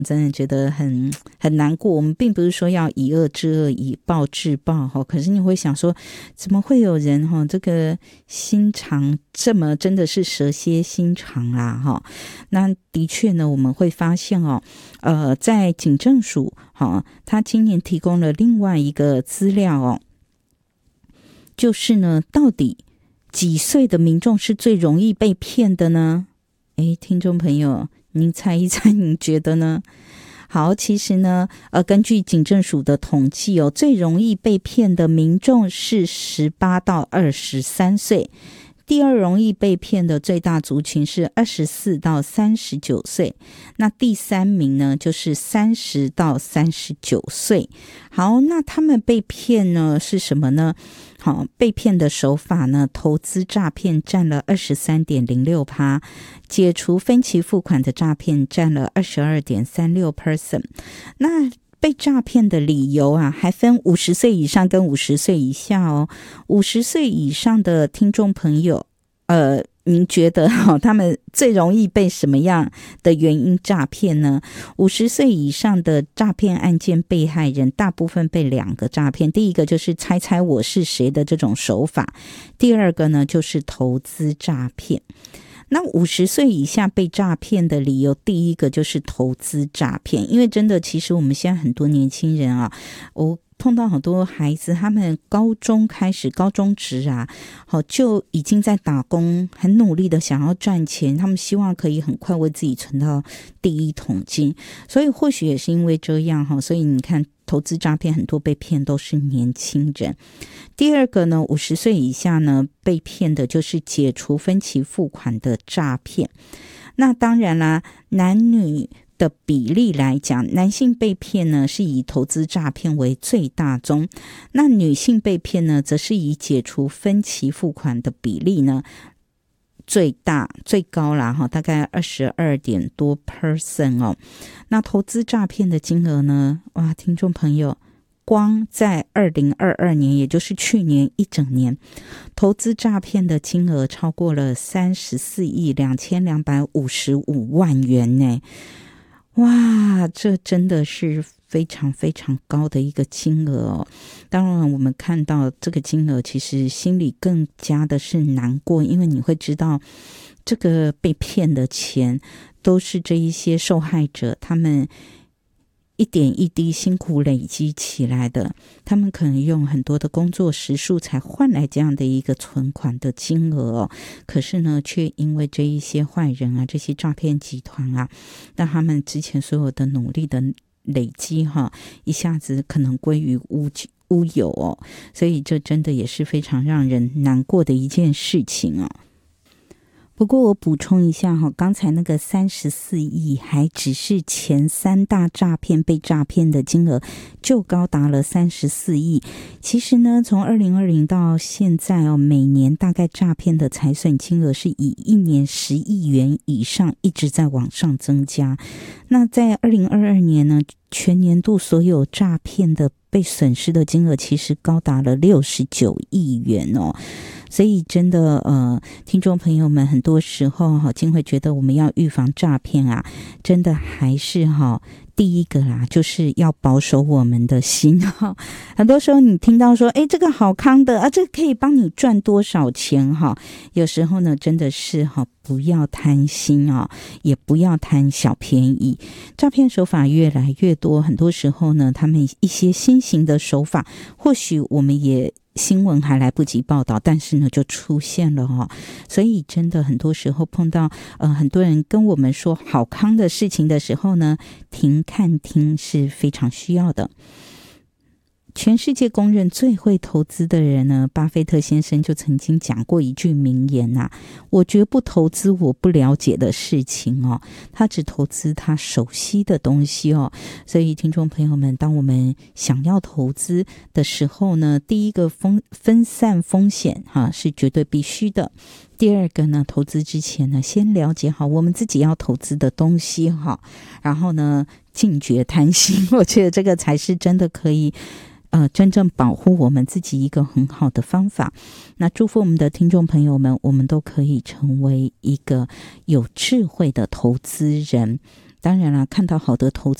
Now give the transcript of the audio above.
真的觉得很难过。我们并不是说要以恶制恶，以暴制暴，可是你会想说，怎么会有人这个心肠这么真的是蛇蝎心肠啦那的确呢，我们会发现在警政署他今年提供了另外一个资料就是呢，到底几岁的民众是最容易被骗的呢？听众朋友，您猜一猜，您觉得呢？好，其实呢，根据警政署的统计最容易被骗的民众是18到23岁。第二容易被骗的最大族群是24到39岁，那第三名呢就是30到39岁。好，那他们被骗呢是什么呢？好，被骗的手法呢，投资诈骗占了 23.06%， 解除分期付款的诈骗占了 22.36%。 那被诈骗的理由还分50岁以上跟50岁以下50岁以上的听众朋友，您觉得他们最容易被什么样的原因诈骗呢？50岁以上的诈骗案件被害人大部分被2个诈骗，第一个就是猜猜我是谁的这种手法，第二个呢就是投资诈骗。那50岁以下被诈骗的理由，第一个就是投资诈骗，因为真的其实我们现在很多年轻人我碰到很多孩子，他们高中职就已经在打工，很努力的想要赚钱，他们希望可以很快为自己存到第一桶金，所以或许也是因为这样所以你看投资诈骗很多被骗都是年轻人。第二个呢，50岁以下呢被骗的就是解除分期付款的诈骗。那当然啦，男女的比例来讲，男性被骗呢是以投资诈骗为最大宗，那女性被骗呢则是以解除分期付款的比例呢最高啦大概22点多%那投资诈骗的金额呢，哇，听众朋友，光在2022年，也就是去年一整年，投资诈骗的金额超过了34亿2255万元呢。哇，这真的是非常非常高的一个金额当然我们看到这个金额，其实心里更加的是难过，因为你会知道这个被骗的钱都是这一些受害者他们一点一滴辛苦累积起来的，他们可能用很多的工作时数才换来这样的一个存款的金额可是呢却因为这一些坏人这些诈骗集团让他们之前所有的努力的累积一下子可能归于乌有所以这真的也是非常让人难过的一件事情不过我补充一下刚才那个34亿还只是前3大诈骗被诈骗的金额就高达了34亿。其实呢，从2020到现在每年大概诈骗的财损金额是以一年10亿元以上一直在往上增加。那在2022年呢，全年度所有诈骗的被损失的金额其实高达了69亿元所以真的听众朋友们，很多时候经会觉得我们要预防诈骗真的还是第一个啦，就是要保守我们的心很多时候你听到说这个好康的这个可以帮你赚多少钱有时候呢真的是不要贪心也不要贪小便宜。诈骗手法越来越多，很多时候呢他们一些新型的手法或许我们也新闻还来不及报道，但是呢就出现了所以真的很多时候碰到很多人跟我们说好康的事情的时候呢，停看听是非常需要的。全世界公认最会投资的人呢，巴菲特先生就曾经讲过一句名言我绝不投资我不了解的事情他只投资他熟悉的东西所以听众朋友们，当我们想要投资的时候呢，第一个分散风险是绝对必须的。第二个呢，投资之前呢，先了解好我们自己要投资的东西然后呢禁绝贪心，我觉得这个才是真的可以真正保护我们自己一个很好的方法。那祝福我们的听众朋友们，我们都可以成为一个有智慧的投资人， 当然啦，看到好的投资